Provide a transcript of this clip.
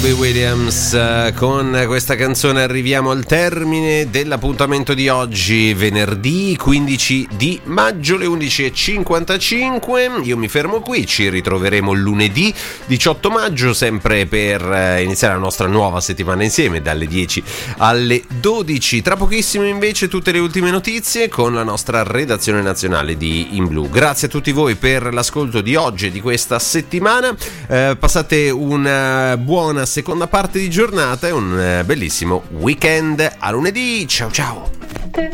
Robbie Williams. Con questa canzone arriviamo al termine dell'appuntamento di oggi, venerdì 15 di maggio, le 11:55. Io mi fermo qui, ci ritroveremo lunedì 18 maggio, sempre per iniziare la nostra nuova settimana insieme, dalle 10 alle 12. Tra pochissimo invece tutte le ultime notizie con la nostra redazione nazionale di In Blu. Grazie a tutti voi per l'ascolto di oggi e di questa settimana. Passate una buona seconda parte di giornata e un bellissimo weekend. A lunedì, ciao ciao.